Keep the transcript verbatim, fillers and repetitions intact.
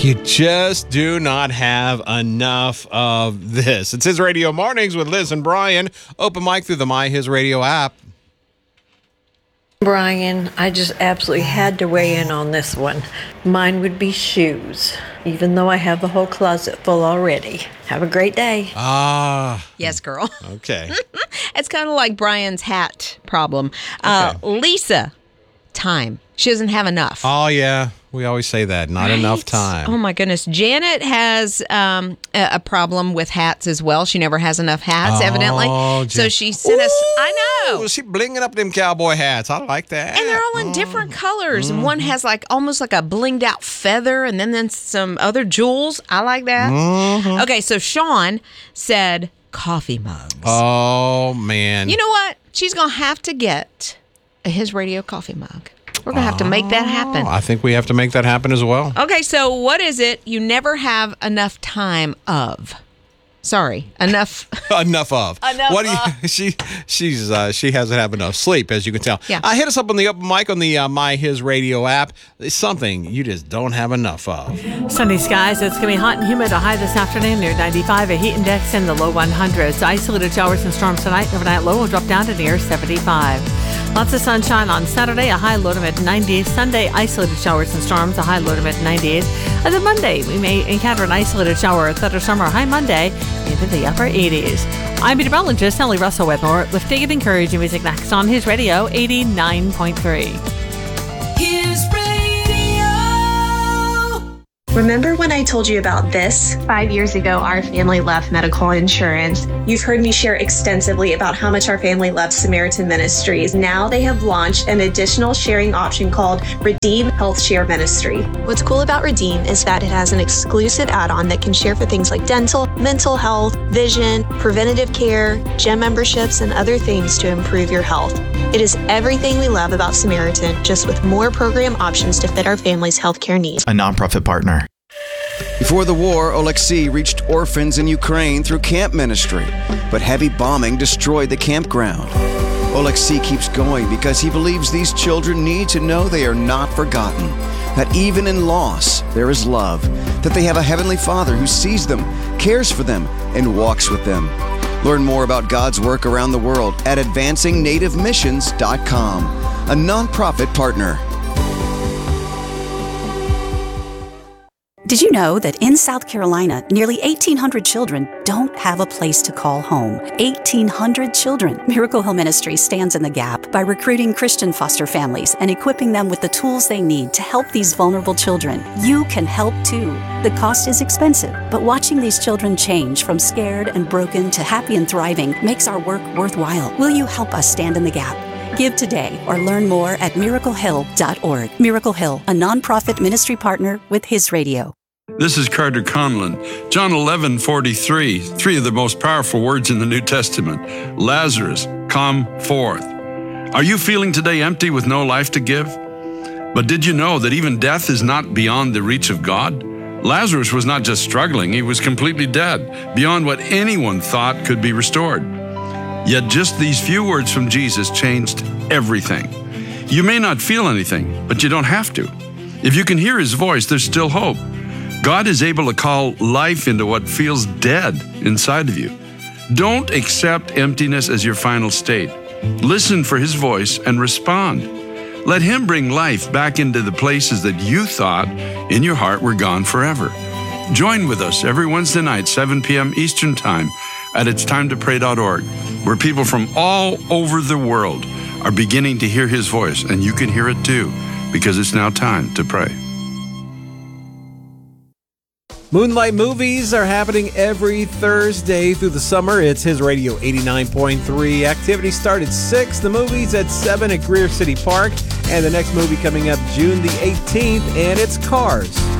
You just do not have enough of this. It's His Radio Mornings with Liz and Brian. Open mic through the My His Radio app. Brian, I just absolutely had to weigh in on this one. Mine would be shoes, even though I have the whole closet full already. Have a great day. Ah. Yes, girl. Okay. It's kind of like Brian's hat problem. Uh, Okay. Lisa, time. She doesn't have enough. Oh, yeah. We always say that. Not Right? enough time. Oh, my goodness. Janet has um, a, a problem with hats as well. She never has enough hats, Oh, evidently. Jan- So she sent us, I know. Ooh, she blinging up them cowboy hats. I like that. And they're all in different colors. And one has like almost like a blinged out feather and then, then some other jewels. I like that. Mhm. Okay, so Sean said coffee mugs. Oh, man. You know what? She's going to have to get a His Radio coffee mug. We're going to have to make that happen. I think we have to make that happen as well. Okay, so what is it you never have enough time of? Sorry, enough. Enough of. Enough What do you? She she's uh, she hasn't had enough sleep, as you can tell. Yeah. Uh, hit us up on the open mic on the uh, My His Radio app. It's something you just don't have enough of. Sunny skies. It's going to be hot and humid. A high this afternoon near ninety-five. A heat index in the low one hundreds. Isolated showers and storms tonight. Overnight low will drop down to near seventy-five. Lots of sunshine on Saturday. A high low to mid nineties. Sunday, isolated showers and storms. A high low to mid nineties. And then Monday, we may encounter an isolated shower or thunderstorm or high Monday into the upper eighties. I'm meteorologist Ellie Russell with more lifting and encouraging music next on His Radio eighty-nine point three. His Radio. Remember when I told you about this? Five years ago, our family left medical insurance. You've heard me share extensively about how much our family loves Samaritan Ministries. Now they have launched an additional sharing option called Redeem Health Share Ministry. What's cool about Redeem is that it has an exclusive add-on that can share for things like dental, mental health, vision, preventative care, gym memberships, and other things to improve your health. It is everything we love about Samaritan, just with more program options to fit our family's healthcare needs. A nonprofit partner. Before the war, Oleksiy reached orphans in Ukraine through camp ministry, but heavy bombing destroyed the campground. Oleksiy keeps going because he believes these children need to know they are not forgotten, that even in loss, there is love, that they have a heavenly Father who sees them, cares for them, and walks with them. Learn more about God's work around the world at advancing native missions dot com, a nonprofit partner. Did you know that in South Carolina, nearly eighteen hundred children don't have a place to call home? eighteen hundred children. Miracle Hill Ministry stands in the gap by recruiting Christian foster families and equipping them with the tools they need to help these vulnerable children. You can help too. The cost is expensive, but watching these children change from scared and broken to happy and thriving makes our work worthwhile. Will you help us stand in the gap? Give today or learn more at miracle hill dot org. Miracle Hill, a nonprofit ministry partner with His Radio. This is Carter Conlon. John eleven forty-three, three of the most powerful words in the New Testament. Lazarus, come forth. Are you feeling today empty with no life to give? But did you know that even death is not beyond the reach of God? Lazarus was not just struggling, he was completely dead, beyond what anyone thought could be restored. Yet just these few words from Jesus changed everything. You may not feel anything, but you don't have to. If you can hear His voice, there's still hope. God is able to call life into what feels dead inside of you. Don't accept emptiness as your final state. Listen for His voice and respond. Let Him bring life back into the places that you thought in your heart were gone forever. Join with us every Wednesday night, seven p.m. Eastern Time at its time to pray dot org, where people from all over the world are beginning to hear His voice, and you can hear it too, because it's now time to pray. Moonlight Movies are happening every Thursday through the summer. It's His Radio eighty-nine point three. Activities start at six. The movie's at seven at Greer City Park. And the next movie coming up June the eighteenth, and it's Cars.